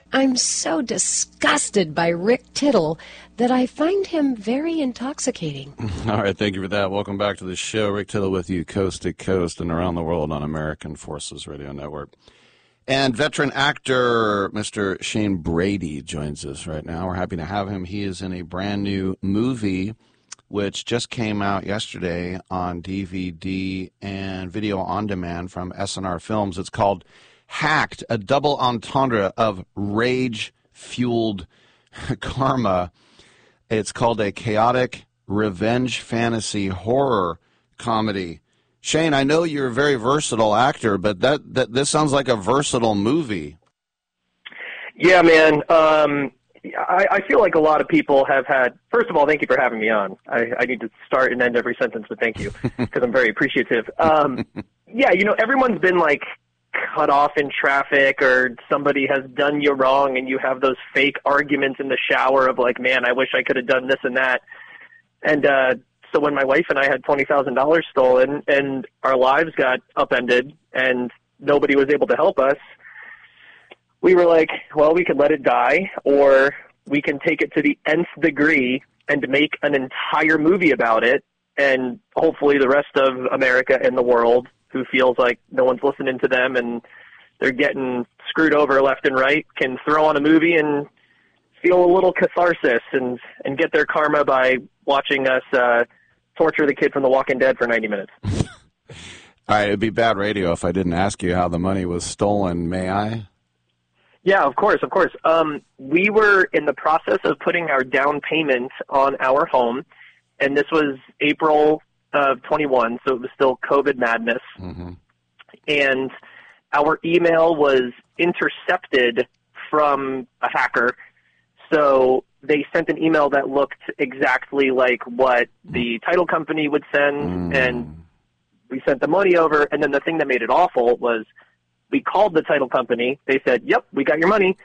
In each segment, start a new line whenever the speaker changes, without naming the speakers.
I'm so disgusted by Rick Tittle that I find him very intoxicating.
All right, thank you for that. Welcome back to the show. Rick Tittle with you coast to coast and around the world on American Forces Radio Network. And veteran actor Mr. Shane Brady joins us right now. We're happy to have him. He is in a brand new movie which just came out yesterday on DVD and video on demand from SNR Films. It's called Hacked, a double entendre of rage-fueled karma. It's called a chaotic revenge fantasy horror comedy. Shane, I know you're a very versatile actor, but this sounds like a versatile movie.
Yeah, man. I feel like a lot of people have had, first of all, thank you for having me on. I need to start and end every sentence with thank you because I'm very appreciative. Yeah, everyone's been like cut off in traffic or somebody has done you wrong and you have those fake arguments in the shower of like, man, I wish I could have done this and that. And so when my wife and I had $20,000 stolen and our lives got upended and nobody was able to help us, we were like, well, we could let it die or we can take it to the nth degree and make an entire movie about it. And hopefully the rest of America and the world who feels like no one's listening to them and they're getting screwed over left and right can throw on a movie and feel a little catharsis and get their karma by watching us torture the kid from The Walking Dead for 90 minutes.
All right, it'd be bad radio if I didn't ask you how the money was stolen. May I?
Yeah, of course. We were in the process of putting our down payment on our home, and this was April of 21, so it was still COVID madness.
Mm-hmm.
And our email was intercepted from a hacker, so they sent an email that looked exactly like what the title company would send, and we sent the money over, and then the thing that made it awful was we called the title company. They said, yep, we got your money.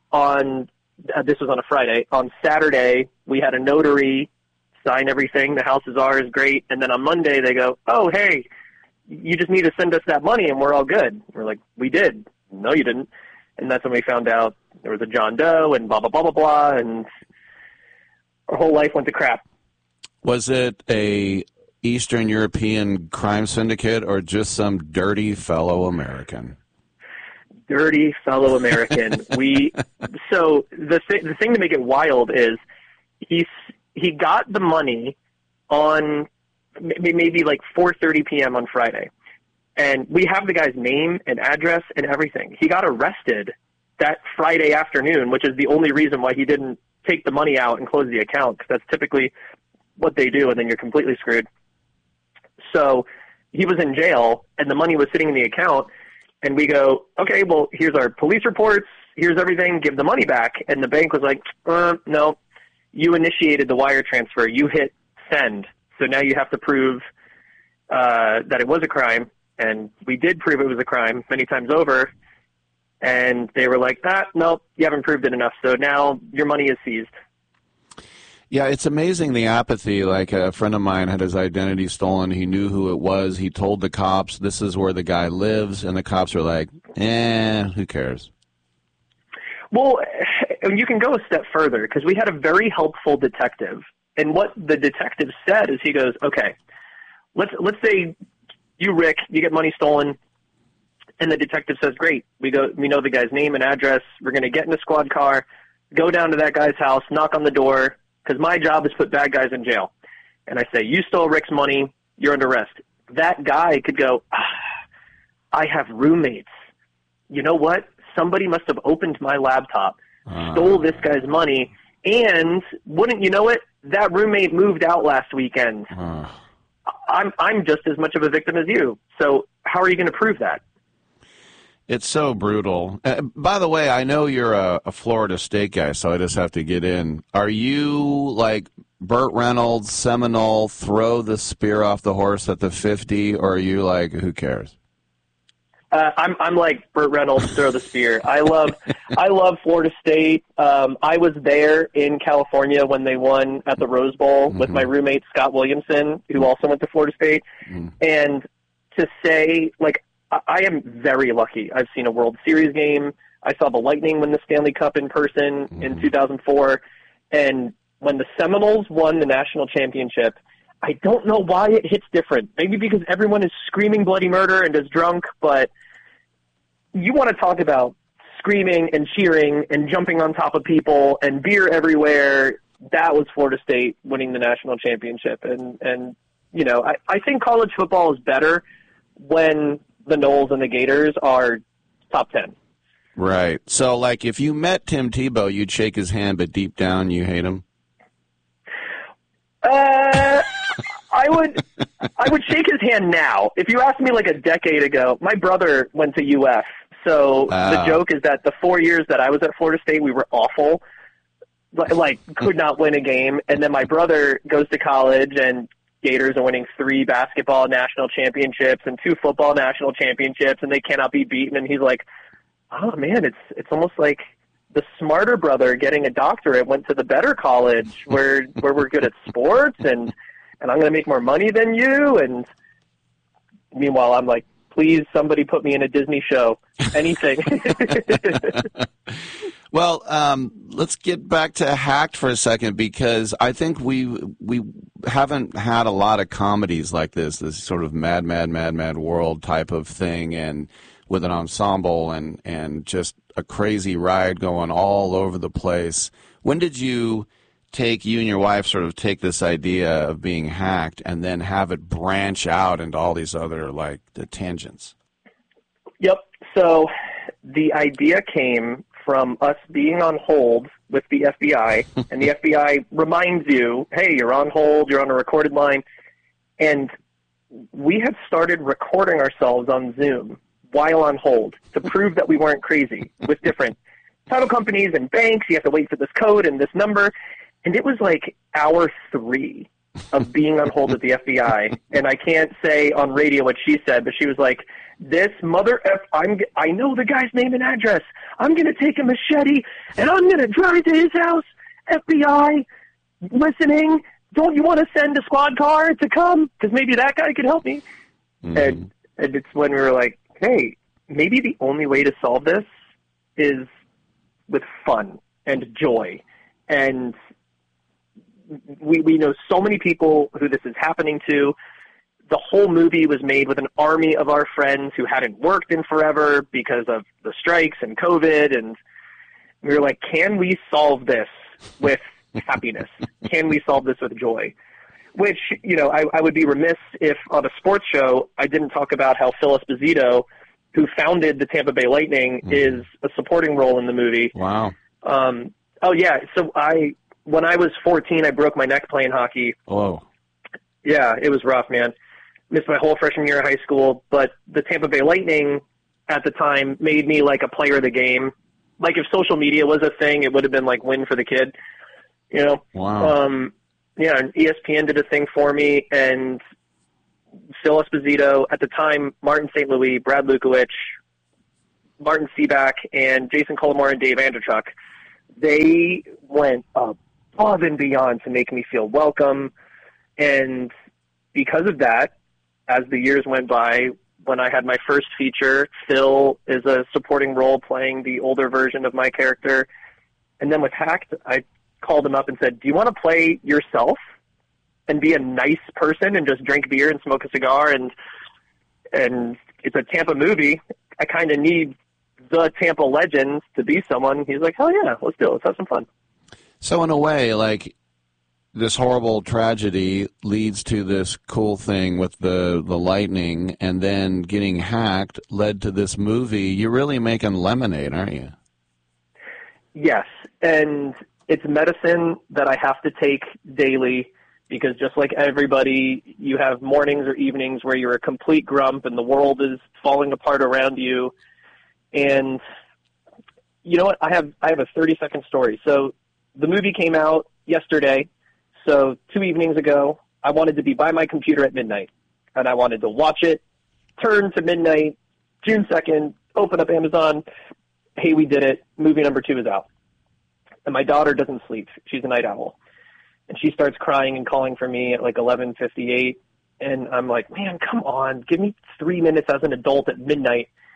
This was on a Friday. On Saturday, we had a notary sign everything. The house is ours, great. And then on Monday, they go, oh, hey, you just need to send us that money and we're all good. We're like, we did. No, you didn't. And that's when we found out there was a John Doe and blah, blah, blah, blah, blah. And our whole life went to crap.
Was it a Eastern European crime syndicate or just some dirty fellow American?
Dirty fellow American. So the thing to make it wild is he got the money on maybe like 4:30 p.m. on Friday, and we have the guy's name and address and everything. He got arrested that Friday afternoon, which is the only reason why he didn't take the money out and close the account, because that's typically what they do, and then you're completely screwed. So he was in jail, and the money was sitting in the account. And we go, okay, well, here's our police reports, here's everything, give the money back. And the bank was like, no, you initiated the wire transfer. You hit send. So now you have to prove that it was a crime. And we did prove it was a crime many times over. And they were like, no, you haven't proved it enough. So now your money is seized.
Yeah, it's amazing the apathy. Like a friend of mine had his identity stolen. He knew who it was. He told the cops, this is where the guy lives. And the cops were like, who cares? Well,
you can go a step further because we had a very helpful detective. And what the detective said is he goes, okay, let's say you, Rick, you get money stolen. And the detective says, great, we know the guy's name and address. We're going to get in a squad car, go down to that guy's house, knock on the door, because my job is put bad guys in jail. And I say, you stole Rick's money, you're under arrest. That guy could go, I have roommates. You know what? Somebody must have opened my laptop, stole this guy's money, and wouldn't you know it, that roommate moved out last weekend. I'm just as much of a victim as you. So how are you going to prove that?
It's so brutal. By the way, I know you're a Florida State guy, so I just have to get in. Are you like Burt Reynolds, Seminole, throw the spear off the horse at the 50, or are you like, who cares?
I'm like Burt Reynolds, throw the spear. I love Florida State. I was there in California when they won at the Rose Bowl with my roommate Scott Williamson, who also went to Florida State. And to say, like, I am very lucky. I've seen a World Series game. I saw the Lightning win the Stanley Cup in person in 2004. And when the Seminoles won the national championship, I don't know why it hits different. Maybe because everyone is screaming bloody murder and is drunk, but you want to talk about screaming and cheering and jumping on top of people and beer everywhere. That was Florida State winning the national championship. And you know, I think college football is better when the Noles and the Gators are top 10.
Right. So, like, if you met Tim Tebow, you'd shake his hand, but deep down you hate him?
I would shake his hand now. If you asked me like a decade ago, my brother went to UF. So the joke is that the 4 years that I was at Florida State, we were awful. Like, could not win a game. And then my brother goes to college, and Gators are winning 3 basketball national championships and 2 football national championships, and they cannot be beaten. And he's like, oh, man, it's almost like the smarter brother getting a doctorate went to the better college where we're good at sports, and I'm going to make more money than you. And meanwhile, I'm like, please, somebody put me in a Disney show, anything.
Well, let's get back to Hacked for a second, because I think we haven't had a lot of comedies like this sort of mad world type of thing, and with an ensemble and just a crazy ride going all over the place. When did you and your wife sort of take this idea of being Hacked and then have it branch out into all these other, like, the tangents?
Yep. So the idea came from us being on hold with the FBI, and the FBI reminds you, hey, you're on hold, you're on a recorded line. And we had started recording ourselves on Zoom while on hold to prove that we weren't crazy with different title companies and banks. You have to wait for this code and this number. And it was like hour 3 of being on hold with the FBI. And I can't say on radio what she said, but she was like, this mother F, I know the guy's name and address. I'm going to take a machete and I'm going to drive to his house. FBI, listening, don't you want to send a squad car to come? Because maybe that guy could help me. And it's when we were like, hey, maybe the only way to solve this is with fun and joy. And we know so many people who this is happening to. The whole movie was made with an army of our friends who hadn't worked in forever because of the strikes and COVID. And we were like, can we solve this with happiness? Can we solve this with joy? Which, you know, I would be remiss if on a sports show I didn't talk about how Phil Esposito, who founded the Tampa Bay Lightning, is a supporting role in the movie.
Wow.
Oh, yeah. So when I was 14, I broke my neck playing hockey.
Oh.
Yeah, it was rough, man. Missed my whole freshman year of high school, but the Tampa Bay Lightning at the time made me like a player of the game. Like if social media was a thing, it would have been like win for the kid, you know?
Wow.
Yeah, and ESPN did a thing for me, and Phil Esposito, at the time, Martin St. Louis, Brad Lukowich, Martin Seaback, and Jason Colomore and Dave Andrechuk, they went above and beyond to make me feel welcome. And because of that, as the years went by, when I had my first feature, Phil is a supporting role playing the older version of my character. And then with Hacked, I called him up and said, do you want to play yourself and be a nice person and just drink beer and smoke a cigar? And it's a Tampa movie. I kind of need the Tampa legend to be someone. He's like, hell yeah, let's do it. Let's have some fun.
So in a way, like, this horrible tragedy leads to this cool thing with the Lightning, and then getting Hacked led to this movie. You're really making lemonade, aren't you?
Yes, and it's medicine that I have to take daily, because just like everybody, you have mornings or evenings where you're a complete grump and the world is falling apart around you. And you know what? I have a 30-second story. So the movie came out yesterday. So 2 evenings ago, I wanted to be by my computer at midnight, and I wanted to watch it, turn to midnight, June 2nd, open up Amazon. Hey, we did it. Movie number 2 is out. And my daughter doesn't sleep. She's a night owl. And she starts crying and calling for me at like 11:58. And I'm like, man, come on. Give me 3 minutes as an adult at midnight.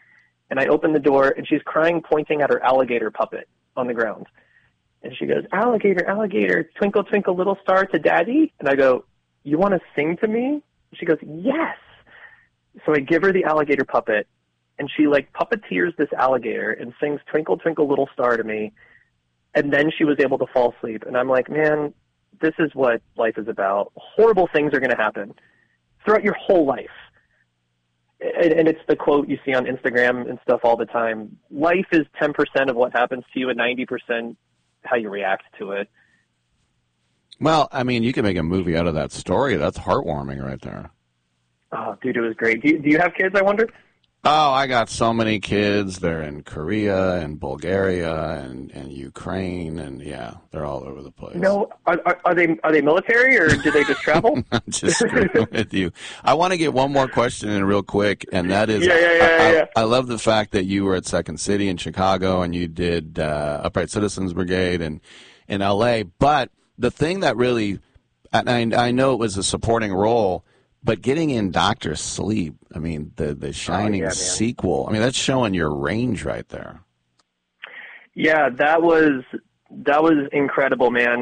And I open the door, and she's crying, pointing at her alligator puppet on the ground. And she goes, "Alligator, alligator, twinkle, twinkle, little star to daddy." And I go, "You want to sing to me?" She goes, "Yes." So I give her the alligator puppet, and she like puppeteers this alligator and sings "Twinkle, Twinkle, Little Star" to me. And then she was able to fall asleep. And I'm like, man, this is what life is about. Horrible things are going to happen throughout your whole life. And it's the quote you see on Instagram and stuff all the time. Life is 10% of what happens to you and 90% how you react to it.
Well, I mean, you can make a movie out of that story. That's heartwarming right there.
Oh, dude, it was great. Do you have kids, I wonder?
Oh, I got so many kids. They're in Korea and Bulgaria and Ukraine, and yeah, they're all over the place.
No, are they military, or do they just travel?
I'm just screwing with you. I want to get one more question in real quick, and that is, I love the fact that you were at Second City in Chicago, and you did Upright Citizens Brigade in L.A., but the thing that really, and I know it was a supporting role, but getting in Dr. Sleep, I mean, the Shining sequel, I mean, that's showing your range right there.
Yeah, that was incredible, man.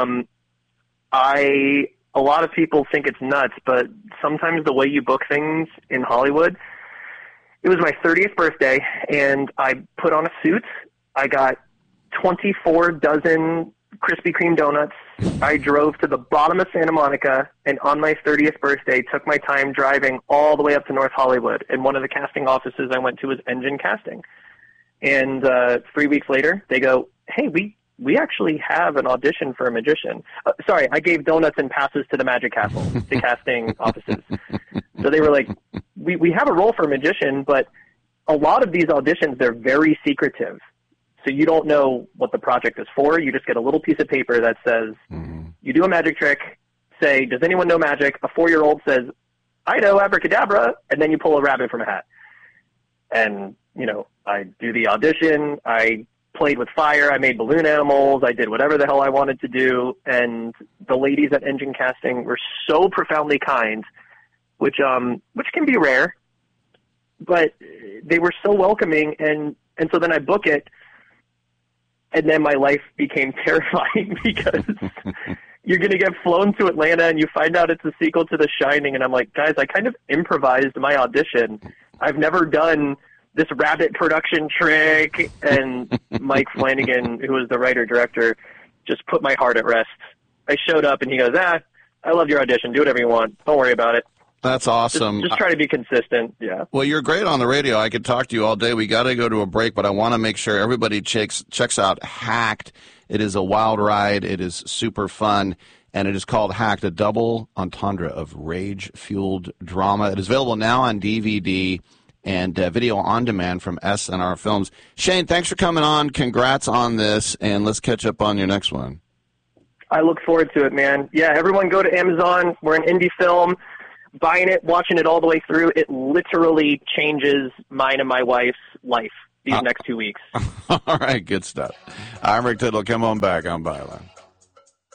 A lot of people think it's nuts, but sometimes the way you book things in Hollywood, it was my 30th birthday, and I put on a suit. I got 24 dozen Krispy Kreme donuts. I drove to the bottom of Santa Monica, and on my 30th birthday, took my time driving all the way up to North Hollywood. And one of the casting offices I went to was Engine Casting. And 3 weeks later, they go, "Hey, we actually have an audition for a magician." Sorry, I gave donuts and passes to the Magic Castle, the casting offices. So they were like, we have a role for a magician, but a lot of these auditions, they're very secretive. So you don't know what the project is for. You just get a little piece of paper that says, you do a magic trick, say, "Does anyone know magic?" A 4-year-old says, "I know, abracadabra," and then you pull a rabbit from a hat. And, you know, I do the audition. I played with fire. I made balloon animals. I did whatever the hell I wanted to do. And the ladies at Engine Casting were so profoundly kind, which can be rare, but they were so welcoming. And so then I book it. And then my life became terrifying because you're going to get flown to Atlanta and you find out it's a sequel to The Shining. And I'm like, guys, I kind of improvised my audition. I've never done this rabbit production trick. And Mike Flanagan, who was the writer-director, just put my heart at rest. I showed up and he goes, "I love your audition. Do whatever you want. Don't worry about it."
That's awesome.
Just try to be consistent. Yeah.
Well, you're great on the radio. I could talk to you all day. We got to go to a break, but I want to make sure everybody checks out Hacked. It is a wild ride. It is super fun, and it is called Hacked, a double entendre of rage-fueled drama. It is available now on DVD and video on demand from SNR Films. Shane, thanks for coming on. Congrats on this, and let's catch up on your next one.
I look forward to it, man. Yeah, everyone go to Amazon. We're an indie film. Buying it, watching it all the way through, it literally changes mine and my wife's life these next 2 weeks.
All right, good stuff. I'm Rick Tittle. Come on back on Byline.